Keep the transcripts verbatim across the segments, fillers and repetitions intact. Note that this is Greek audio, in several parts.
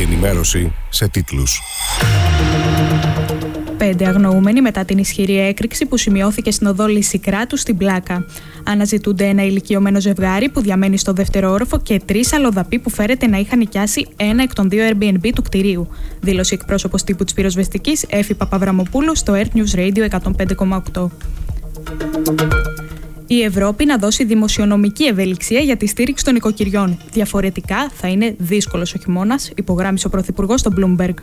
Η ενημέρωση σε τίτλους. Πέντε αγνοούμενοι μετά την ισχυρή έκρηξη που σημειώθηκε στην οδό Λυσικράτου στην Πλάκα. Αναζητούνται ένα ηλικιωμένο ζευγάρι που διαμένει στο δεύτερο όροφο και τρεις αλλοδαποί που φέρεται να είχαν νοικιάσει ένα εκ των δύο Airbnb του κτηρίου. Δήλωσε εκπρόσωπος τύπου της πυροσβεστικής Έφη Παπαβραμοπούλου στο Earth News Radio εκατόν πέντε κόμμα οκτώ. Η Ευρώπη να δώσει δημοσιονομική ευελιξία για τη στήριξη των οικοκυριών. Διαφορετικά θα είναι δύσκολος ο χειμώνας, υπογράμμισε ο Πρωθυπουργός στο Bloomberg.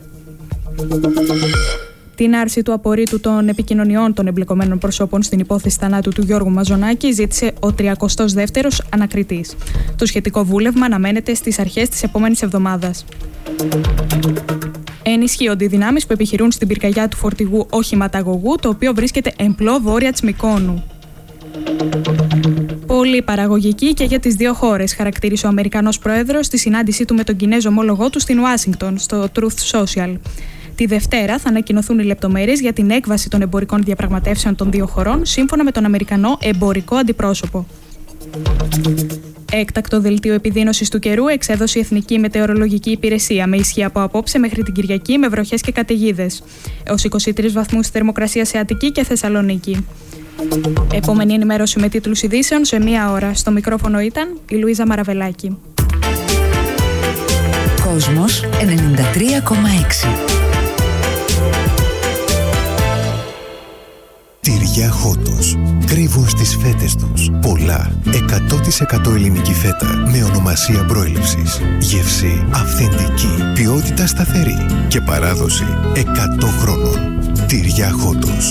Την άρση του απορρίτου των επικοινωνιών των εμπλεκομένων προσώπων στην υπόθεση θανάτου του Γιώργου Μαζονάκη ζήτησε ο τριακοστός δεύτερος ανακριτής. Το σχετικό βούλευμα αναμένεται στις αρχές της επόμενης εβδομάδας. Ενισχύονται οι δυνάμεις που επιχειρούν στην πυρκαγιά του φορτηγού οχηματαγωγού, το οποίο βρίσκεται εμπλό βόρεια της Μυκόνου. Πολύ παραγωγική και για τις δύο χώρες, χαρακτήρισε ο Αμερικανός Πρόεδρος στη συνάντησή του με τον Κινέζο ομόλογό του στην Ουάσιγκτον, στο Truth Social. Τη Δευτέρα θα ανακοινωθούν οι λεπτομέρειες για την έκβαση των εμπορικών διαπραγματεύσεων των δύο χωρών, σύμφωνα με τον Αμερικανό εμπορικό αντιπρόσωπο. Έκτακτο δελτίο επιδείνωσης του καιρού εξέδωσε η Εθνική Μετεωρολογική Υπηρεσία με ισχύ από απόψε μέχρι την Κυριακή με βροχές και καταιγίδες. Έως είκοσι τρεις βαθμούς θερμοκρασία σε Αττική και Θεσσαλονίκη. Επόμενη ενημέρωση με τίτλους ειδήσεων σε μία ώρα. Στο μικρόφωνο ήταν η Λουίζα Μαραβελάκη. Κόσμος ενενήντα τρία κόμμα έξι. Τυριά Χότος. Κρύβουν στις φέτες τους πολλά. εκατό τοις εκατό ελληνική φέτα με ονομασία προέλευσης. Γεύση αυθεντική. Ποιότητα σταθερή. Και παράδοση εκατό χρόνων. Τυριά Χότος.